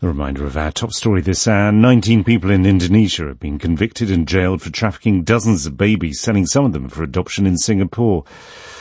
A reminder of our top story this hour. 19 people in Indonesia have been convicted and jailed for trafficking dozens of babies, selling some of them for adoption in Singapore.